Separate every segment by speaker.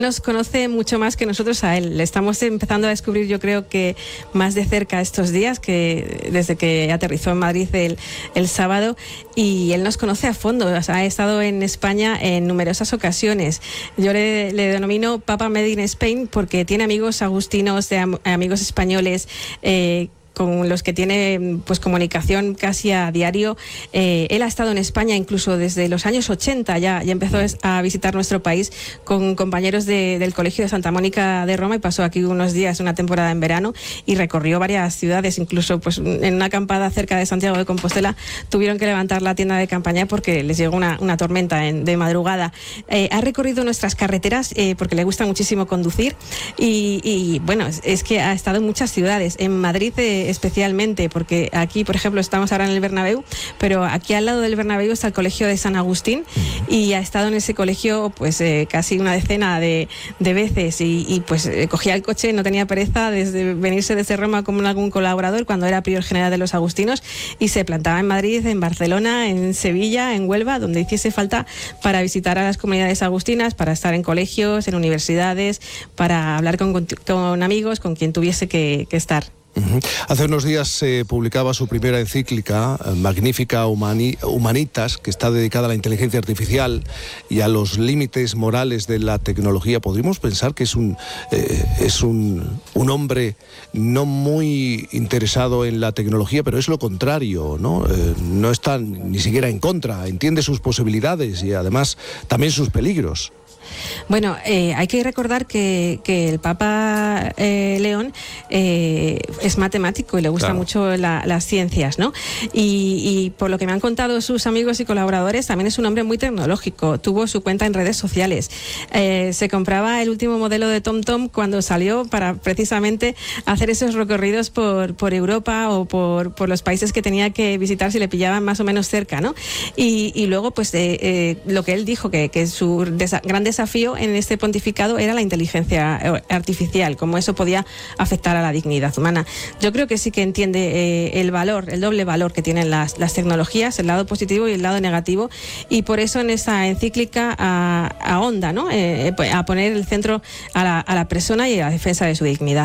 Speaker 1: Nos conoce mucho más que nosotros a él. Le estamos empezando a descubrir, yo creo que más de cerca estos días, que desde que aterrizó en Madrid el sábado, y él nos conoce a fondo. O sea, ha estado en España en numerosas ocasiones. Yo le denomino Papa Made in Spain porque tiene amigos agustinos, amigos españoles, con los que tiene pues comunicación casi a diario. Él ha estado en España incluso desde los años 80, ya empezó a visitar nuestro país con compañeros del Colegio de Santa Mónica de Roma, y pasó aquí unos días, una temporada en verano, y recorrió varias ciudades. Incluso pues en una acampada cerca de Santiago de Compostela tuvieron que levantar la tienda de campaña porque les llegó una tormenta de madrugada. Ha recorrido nuestras carreteras porque le gusta muchísimo conducir, y bueno, es que ha estado en muchas ciudades, en Madrid especialmente, porque aquí, por ejemplo, estamos ahora en el Bernabéu, pero aquí al lado del Bernabéu está el Colegio de San Agustín, y ha estado en ese colegio pues casi una decena de veces, y pues cogía el coche, no tenía pereza desde venirse desde Roma como algún colaborador cuando era prior general de los agustinos, y se plantaba en Madrid, en Barcelona, en Sevilla, en Huelva, donde hiciese falta, para visitar a las comunidades agustinas, para estar en colegios, en universidades, para hablar con amigos, con quien tuviese que estar.
Speaker 2: Hace unos días se publicaba su primera encíclica, Magnificat Humanitas, que está dedicada a la inteligencia artificial y a los límites morales de la tecnología. Podríamos pensar que es un hombre no muy interesado en la tecnología, pero es lo contrario, ¿no? No está ni siquiera en contra, entiende sus posibilidades y además también sus peligros.
Speaker 1: Bueno, hay que recordar que el Papa León es matemático y le gusta mucho las ciencias, ¿no? Y por lo que me han contado sus amigos y colaboradores, también es un hombre muy tecnológico. Tuvo su cuenta en redes sociales. Se compraba el último modelo de TomTom cuando salió, para precisamente hacer esos recorridos por Europa o por los países que tenía que visitar si le pillaban más o menos cerca, ¿no? Y luego, pues, lo que él dijo, que su gran desafío en este pontificado era la inteligencia artificial, cómo eso podía afectar a la dignidad humana. Yo creo que sí que entiende el doble valor que tienen las tecnologías, el lado positivo y el lado negativo, y por eso en esta encíclica ahonda, ¿no? A poner el centro a la persona y a la defensa de su dignidad.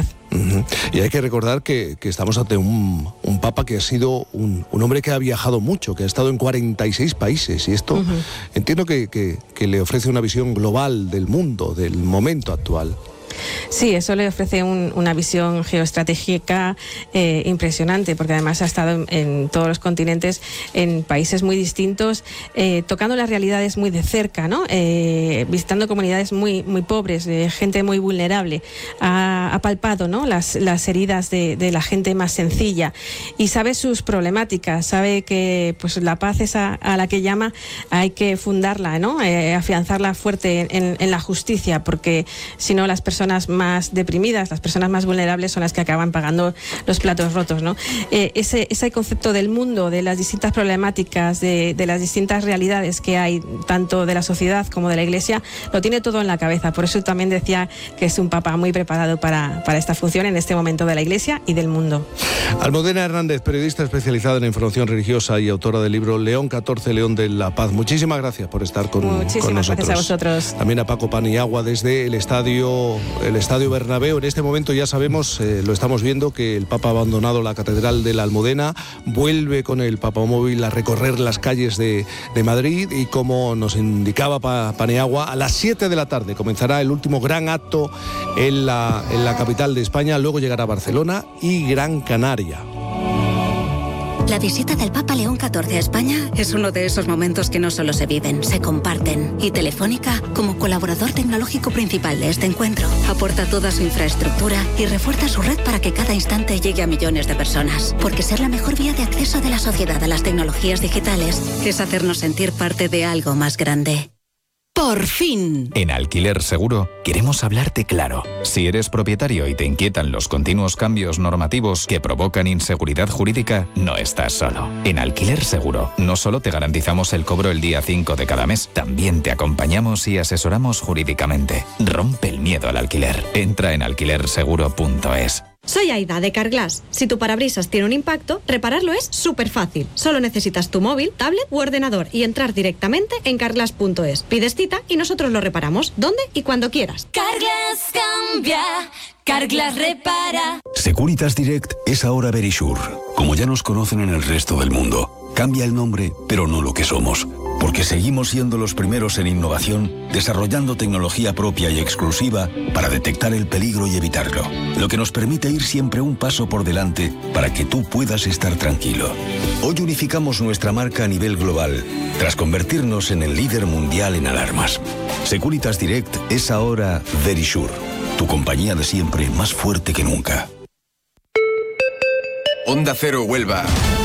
Speaker 2: Y hay que recordar que estamos ante un papa que ha sido un hombre que ha viajado mucho, que ha estado en 46 países, y esto entiendo que le ofrece una visión global del mundo, del momento actual.
Speaker 1: Sí, eso le ofrece una visión geoestratégica impresionante, porque además ha estado en todos los continentes, en países muy distintos, tocando las realidades muy de cerca, ¿no? Visitando comunidades muy pobres, gente muy vulnerable. Ha palpado, ¿no? las heridas de la gente más sencilla, y sabe sus problemáticas, sabe que pues la paz esa a la que llama hay que fundarla, ¿no? Afianzarla fuerte en la justicia, porque si no, las personas más deprimidas, las personas más vulnerables son las que acaban pagando los platos rotos, ¿no? Ese concepto del mundo, de las distintas problemáticas, de las distintas realidades que hay, tanto de la sociedad como de la Iglesia, lo tiene todo en la cabeza. Por eso también decía que es un papa muy preparado para esta función en este momento de la Iglesia y del mundo.
Speaker 2: Almudena Hernández, periodista especializada en información religiosa y autora del libro León XIV, León de la Paz. Muchísimas gracias por estar con nosotros.
Speaker 1: Gracias a vosotros.
Speaker 2: También a Paco Paniagua desde el Estadio Bernabéu. En este momento ya sabemos, lo estamos viendo, que el Papa ha abandonado la Catedral de la Almudena, vuelve con el Papamóvil a recorrer las calles de Madrid, y como nos indicaba Paniagua, a las 7 de la tarde comenzará el último gran acto en la capital de España, luego llegará a Barcelona y Gran Canaria.
Speaker 3: La visita del Papa León XIV a España es uno de esos momentos que no solo se viven, se comparten. Y Telefónica, como colaborador tecnológico principal de este encuentro, aporta toda su infraestructura y refuerza su red para que cada instante llegue a millones de personas. Porque ser la mejor vía de acceso de la sociedad a las tecnologías digitales es hacernos sentir parte de algo más grande. ¡Por fin!
Speaker 4: En Alquiler Seguro queremos hablarte claro. Si eres propietario y te inquietan los continuos cambios normativos que provocan inseguridad jurídica, no estás solo. En Alquiler Seguro no solo te garantizamos el cobro el día 5 de cada mes, también te acompañamos y asesoramos jurídicamente. Rompe el miedo al alquiler. Entra en alquilerseguro.es.
Speaker 5: Soy Aida, de Carglass. Si tu parabrisas tiene un impacto, repararlo es súper fácil. Solo necesitas tu móvil, tablet u ordenador y entrar directamente en carglass.es. Pides cita y nosotros lo reparamos, donde y cuando quieras.
Speaker 6: Carglass cambia, Carglass repara.
Speaker 7: Securitas Direct es ahora Verisure. Como ya nos conocen en el resto del mundo, cambia el nombre, pero no lo que somos. Porque seguimos siendo los primeros en innovación, desarrollando tecnología propia y exclusiva para detectar el peligro y evitarlo. Lo que nos permite ir siempre un paso por delante para que tú puedas estar tranquilo. Hoy unificamos nuestra marca a nivel global, tras convertirnos en el líder mundial en alarmas. Securitas Direct es ahora Verisure, tu compañía de siempre más fuerte que nunca.
Speaker 8: Onda Cero Huelva.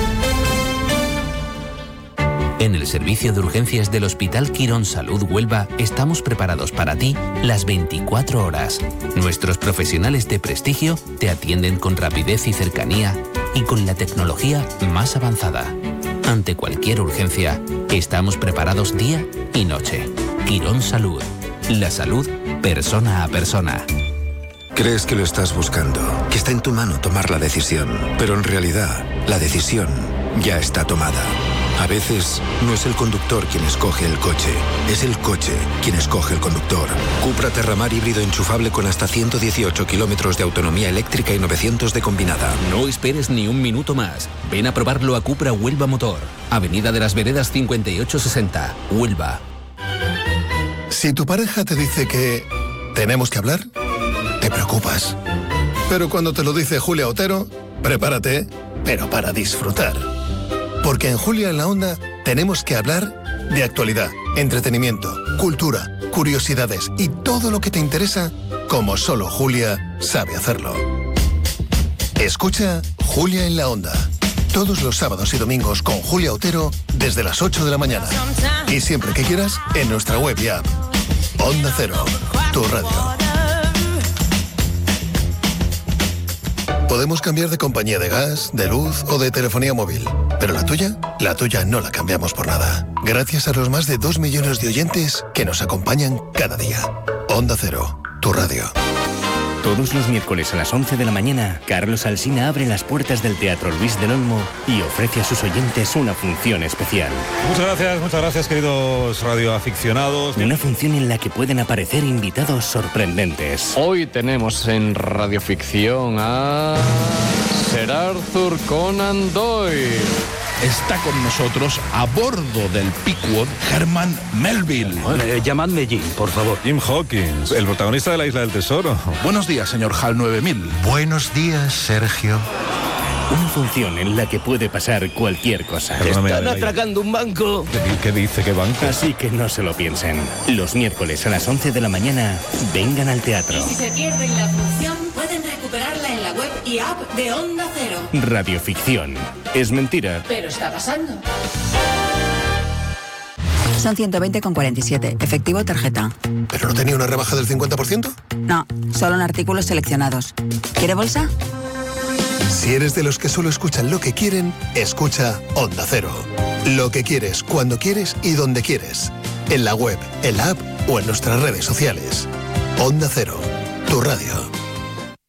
Speaker 9: En el servicio de urgencias del Hospital Quirón Salud Huelva estamos preparados para ti las 24 horas. Nuestros profesionales de prestigio te atienden con rapidez y cercanía y con la tecnología más avanzada. Ante cualquier urgencia, estamos preparados día y noche. Quirón Salud. La salud persona a persona.
Speaker 8: Crees que lo estás buscando, que está en tu mano tomar la decisión, pero en realidad la decisión ya está tomada. A veces no es el conductor quien escoge el coche, es el coche quien escoge el conductor. Cupra Terramar híbrido enchufable con hasta 118 kilómetros de autonomía eléctrica y 900 de combinada.
Speaker 9: No esperes ni un minuto más. Ven a probarlo a Cupra Huelva Motor. Avenida de las Veredas 5860, Huelva.
Speaker 10: Si tu pareja te dice que tenemos que hablar, te preocupas. Pero cuando te lo dice Julia Otero, prepárate, pero para disfrutar. Porque en Julia en la Onda tenemos que hablar de actualidad, entretenimiento, cultura, curiosidades y todo lo que te interesa, como solo Julia sabe hacerlo. Escucha Julia en la Onda, todos los sábados y domingos con Julia Otero desde las 8 de la mañana. Y siempre que quieras, en nuestra web y app. Onda Cero, tu radio. Podemos cambiar de compañía de gas, de luz o de telefonía móvil. Pero la tuya no la cambiamos por nada. Gracias a los más de 2 millones de oyentes que nos acompañan cada día. Onda Cero, tu radio.
Speaker 11: Todos los miércoles a las 11 de la mañana, Carlos Alsina abre las puertas del Teatro Luis del Olmo y ofrece a sus oyentes una función especial.
Speaker 12: Muchas gracias, queridos radioaficionados.
Speaker 11: Una función en la que pueden aparecer invitados sorprendentes.
Speaker 13: Hoy tenemos en radioficción a Sir Arthur Conan Doyle.
Speaker 14: Está con nosotros a bordo del Pequod Herman Melville.
Speaker 15: Llamadme Jim, por favor.
Speaker 12: Jim Hawkins, el protagonista de La Isla del Tesoro.
Speaker 14: Buenos días, señor HAL 9000.
Speaker 16: Buenos días, Sergio.
Speaker 11: Una función en la que puede pasar cualquier cosa.
Speaker 15: Están atracando un banco.
Speaker 12: ¿Qué dice? ¿Qué banco?
Speaker 11: Así que no se lo piensen. Los miércoles a las 11 de la mañana, vengan al teatro.
Speaker 6: Y si se pierden la función, pueden recuperarla en la web y app de Onda Cero.
Speaker 11: Radioficción. Es mentira.
Speaker 6: Pero está pasando.
Speaker 17: Son 120,47. Efectivo tarjeta.
Speaker 10: ¿Pero no tenía una rebaja del 50%?
Speaker 17: No, solo en artículos seleccionados. ¿Quiere bolsa?
Speaker 10: Si eres de los que solo escuchan lo que quieren, escucha Onda Cero. Lo que quieres, cuando quieres y donde quieres. En la web, en la app o en nuestras redes sociales. Onda Cero, tu radio.